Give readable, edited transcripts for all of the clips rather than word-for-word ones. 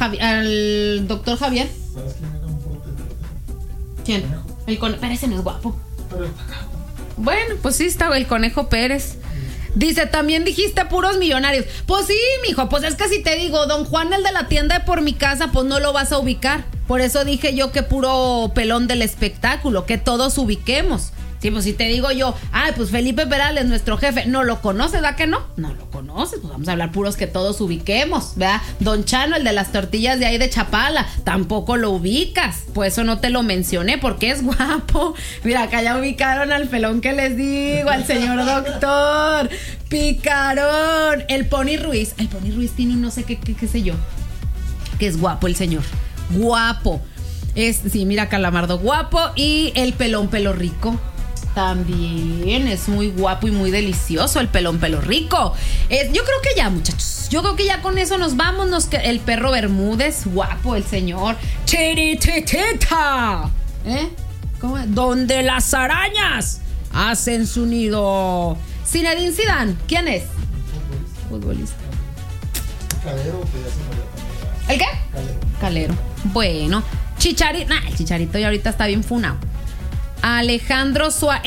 al doctor Javier. ¿Sabes quién era un protege? ¿Quién? El conejo. Pero ese no es guapo. Pero está acá. Bueno, pues sí, estaba el Conejo Pérez. Dice, también dijiste puros millonarios. Pues sí, mijo, pues es que si te digo, don Juan, el de la tienda de por mi casa, pues no lo vas a ubicar. Por eso dije yo que puro pelón del espectáculo, que todos ubiquemos. Sí, pues si te digo yo, pues Felipe Perales, nuestro jefe, ¿no lo conoces, verdad que no? No lo conoces, pues vamos a hablar puros que todos ubiquemos, ¿verdad? Don Chano, el de las tortillas de ahí de Chapala, tampoco lo ubicas, por eso no te lo mencioné, porque es guapo. Mira, acá ya ubicaron al pelón que les digo, al señor doctor, picarón, el Pony Ruiz tiene no sé qué sé yo, que es guapo el señor, guapo. Sí, mira, Calamardo, guapo, y el pelón pelo rico. También es muy guapo y muy delicioso el pelón pelo rico. Yo creo que ya, muchachos. Yo creo que ya con eso nos vamos. El perro Bermúdez, guapo el señor. Chirititita. ¿Cómo es? Donde las arañas hacen su nido. Zinedine Zidane, ¿quién es? Futbolista. Calero, que ya se murió también. ¿El qué? Calero. Bueno, Chicharito. El Chicharito ya ahorita está bien funado. Alejandro Suárez.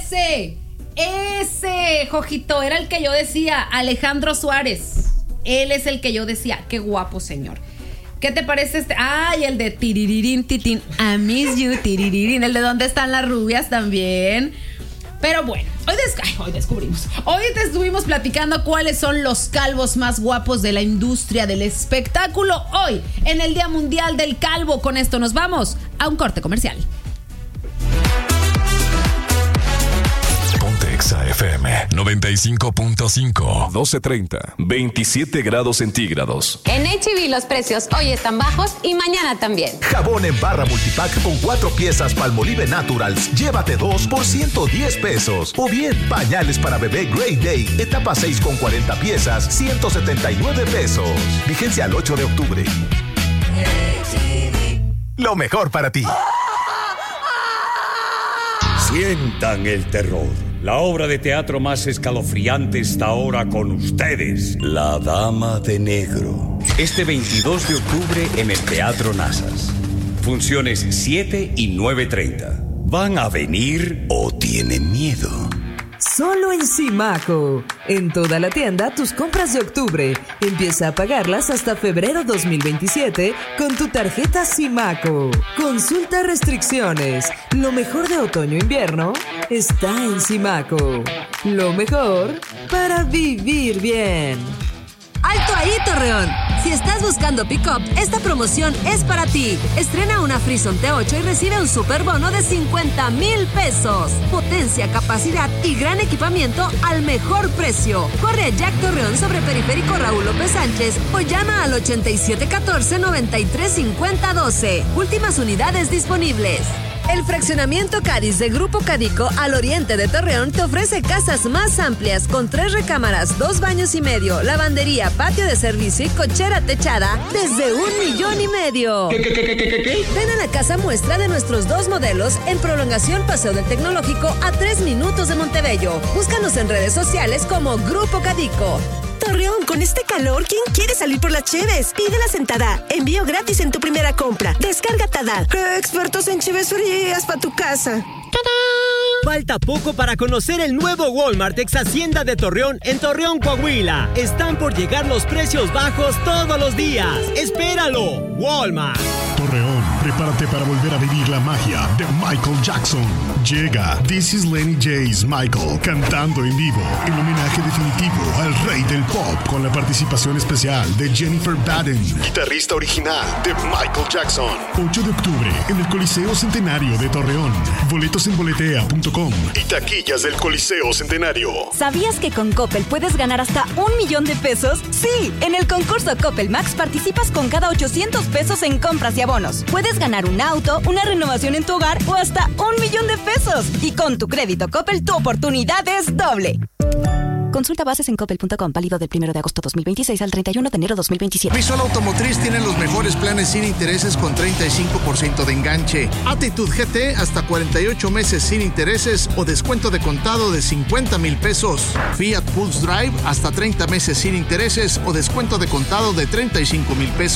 Ese, Jojito, era el que yo decía. Alejandro Suárez. Él es el que yo decía. Qué guapo, señor. ¿Qué te parece este? El de Tiririrín, Titín. I miss you, Tiririrín. El de ¿Dónde están las rubias? También. Pero bueno, hoy descubrimos. Hoy te estuvimos platicando cuáles son los calvos más guapos de la industria del espectáculo. Hoy, en el Día Mundial del Calvo. Con esto nos vamos a un corte comercial. Exa FM 95.5, 12:30, 27 grados centígrados. En H-E-B los precios hoy están bajos y mañana también. Jabón en barra multipack con 4 piezas Palmolive Naturals. Llévate 2 por 110 pesos. O bien, pañales para bebé Great Day, etapa 6 con 40 piezas, 179 pesos. Vigencia al 8 de octubre. Lo mejor para ti. Sientan el terror. La obra de teatro más escalofriante está ahora con ustedes. La Dama de Negro. Este 22 de octubre en el Teatro Nazas. Funciones 7 y 9:30. ¿Van a venir o tienen miedo? Solo en Simaco. En toda la tienda, tus compras de octubre. Empieza a pagarlas hasta febrero 2027 con tu tarjeta Simaco. Consulta restricciones. Lo mejor de otoño-invierno está en Simaco. Lo mejor para vivir bien. ¡Alto ahí, Torreón! Si estás buscando pick-up, esta promoción es para ti. Estrena una Frison T8 y recibe un super bono de 50,000 pesos. Potencia, capacidad y gran equipamiento al mejor precio. Corre a Jack Torreón sobre Periférico Raúl López Sánchez o llama al 8714-935012. Últimas unidades disponibles. El fraccionamiento Cádiz de Grupo Cadico al oriente de Torreón te ofrece casas más amplias con 3 recámaras, 2 baños y medio, lavandería, patio de servicio y cochera techada desde 1,5 millones. ¿Qué? Ven a la casa muestra de nuestros 2 modelos en prolongación Paseo del Tecnológico a 3 minutos de Montebello. Búscanos en redes sociales como Grupo Cadico. Torreón, con este calor, ¿quién quiere salir por las cheves? Pide la sentada. Envío gratis en tu primera compra. Descarga Tadal. Expertos en cheves frías para tu casa. ¡Tadán! Falta poco para conocer el nuevo Walmart ex Hacienda de Torreón en Torreón, Coahuila. Están por llegar los precios bajos todos los días. ¡Espéralo! Walmart. Torreón, prepárate para volver a vivir la magia de Michael Jackson. Llega This Is Lenny J's Michael cantando en vivo, el homenaje definitivo al rey del pop con la participación especial de Jennifer Baden, guitarrista original de Michael Jackson. 8 de octubre en el Coliseo Centenario de Torreón. Boletos en boletea.com y taquillas del Coliseo Centenario. ¿Sabías que con Coppel puedes ganar hasta 1,000,000 de pesos? Sí, en el concurso Coppel Max participas con cada 800 pesos en compras y abonos. Puedes ganar un auto, una renovación en tu hogar o hasta 1,000,000 de pesos. Y con tu crédito Coppel, tu oportunidad es doble. Consulta bases en coppel.com, válido del 1 de agosto 2026 al 31 de enero 2027. Visual Automotriz tiene los mejores planes sin intereses con 35% de enganche. Attitude GT hasta 48 meses sin intereses o descuento de contado de 50,000 pesos. Fiat Pulse Drive hasta 30 meses sin intereses o descuento de contado de 35,000 pesos.